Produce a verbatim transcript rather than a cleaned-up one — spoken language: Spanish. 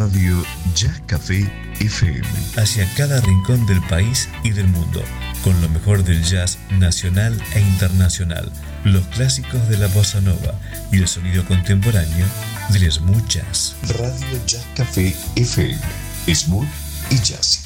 Radio Jazz Café F M. Hacia cada rincón del país y del mundo, con lo mejor del jazz nacional e internacional, los clásicos de la bossa nova y el sonido contemporáneo del smooth jazz. Radio Jazz Café F M, smooth y jazz.